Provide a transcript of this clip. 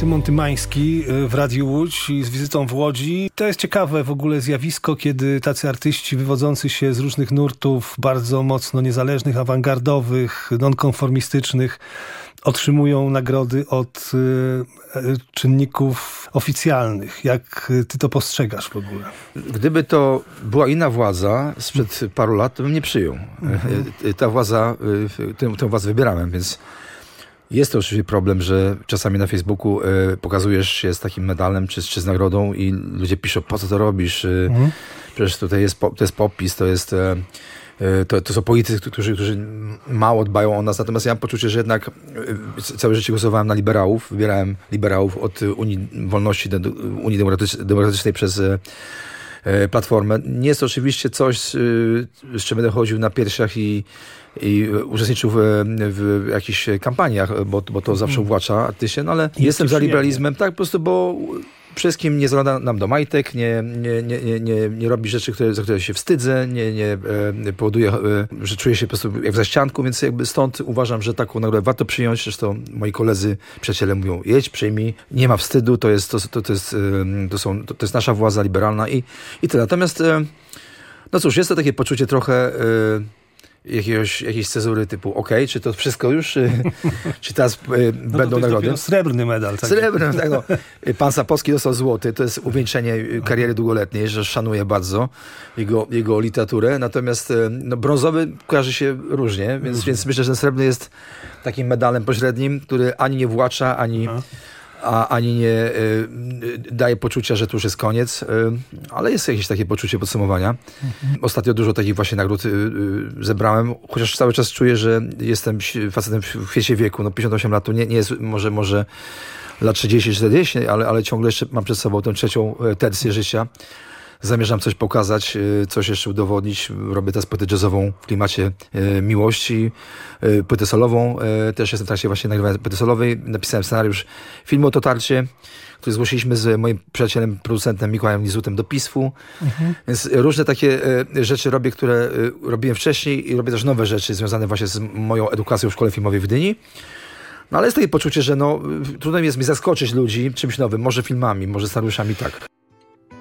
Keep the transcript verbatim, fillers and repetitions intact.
Tymon Tymański w Radiu Łódź i z wizytą w Łodzi. To jest ciekawe w ogóle zjawisko, kiedy tacy artyści wywodzący się z różnych nurtów, bardzo mocno niezależnych, awangardowych, nonkonformistycznych, otrzymują nagrody od y, czynników oficjalnych. Jak ty to postrzegasz w ogóle? Gdyby to była inna władza sprzed paru lat, to bym nie przyjął. Mhm. Ta władza, tę, tę władzę wybierałem, więc jest to oczywiście problem, że czasami na Facebooku y, pokazujesz się z takim medalem czy, czy z nagrodą i ludzie piszą, po co to robisz? Y, mhm. Przecież tutaj jest, to jest popis, to jest... Y, To, to są politycy, którzy, którzy mało dbają o nas, natomiast ja mam poczucie, że jednak całe życie głosowałem na liberałów, wybierałem liberałów od Unii Wolności do Unii Demokratycznej, Demokratycznej przez Platformę. Nie jest to oczywiście coś, z czym będę chodził na piersiach i, i uczestniczył w, w jakichś kampaniach, bo, bo to zawsze uwłacza artyście, no ale I jestem za liberalizmem, tak po prostu, bo wszystkim nie zagląda nam do majtek, nie, nie, nie, nie, nie robi rzeczy, które, za które się wstydzę, nie, nie e, powoduje, e, że czuję się po prostu jak w zaścianku, więc jakby stąd uważam, że taką nagrodę warto przyjąć. Zresztą moi koledzy, przyjaciele mówią, jedź, przyjmij, nie ma wstydu, to jest, to, to, to jest, e, to są, to, to jest nasza władza liberalna i, i tyle. Natomiast, e, no cóż, jest to takie poczucie trochę... E, Jakiegoś, jakiejś cezury typu okej, okay, czy to wszystko już? Czy teraz y, no będą nagrody? Srebrny medal. Tak? Srebrny, tak. No. Pan Sapkowski dostał złoty. To jest uwieńczenie kariery długoletniej, że szanuję bardzo jego, jego literaturę. Natomiast no, brązowy kojarzy się różnie, więc, więc myślę, że ten srebrny jest takim medalem pośrednim, który ani nie włacza, ani... Aha. A ani nie y, daje poczucia, że to już jest koniec, y, ale jest jakieś takie poczucie podsumowania. Mhm. Ostatnio dużo takich właśnie nagród y, y, zebrałem, chociaż cały czas czuję, że jestem facetem w kwiecie wieku, no pięćdziesiąt osiem lat to nie, nie jest może, może lat trzydzieści czterdzieści, ale, ale ciągle jeszcze mam przed sobą tę trzecią tercję życia. Zamierzam coś pokazać, coś jeszcze udowodnić. Robię teraz płytę jazzową w klimacie e, miłości, e, płytę solową. E, też jestem w trakcie właśnie nagrywania płyty solowej. Napisałem scenariusz filmu o Totarcie, który zgłosiliśmy z moim przyjacielem, producentem Mikołajem Lizutem do Pistwu. Mhm. Więc różne takie e, rzeczy robię, które e, robiłem wcześniej i robię też nowe rzeczy związane właśnie z moją edukacją w Szkole Filmowej w Gdyni. No ale jest takie poczucie, że no, trudno jest mi zaskoczyć ludzi czymś nowym, może filmami, może scenariuszami, tak.